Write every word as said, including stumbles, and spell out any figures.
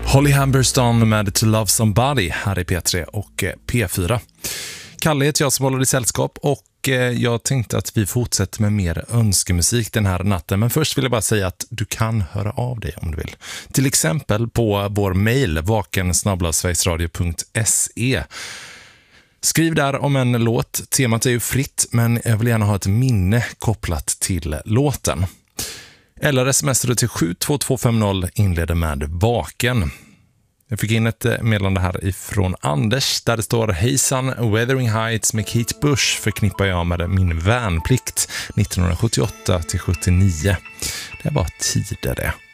Holly Humberstone med To Love Somebody här i P tre och P fyra. Kalle heter jag som håller i sällskap och jag tänkte att vi fortsätter med mer önskemusik den här natten. Men först vill jag bara säga att du kan höra av dig om du vill. Till exempel på vår mejl vaken snabel-a sverigesradio punkt se. Skriv där om en låt. Temat är ju fritt, men jag vill gärna ha ett minne kopplat till låten. Eller smsar till sju två två fem noll, inleder med vaken. Jag fick in ett meddelande här ifrån Anders där det står: hejsan, Wuthering Heights med Kate Bush förknippar jag med min värnplikt nittonhundrasjuttioåtta till sjuttionio. Det var tidigare det.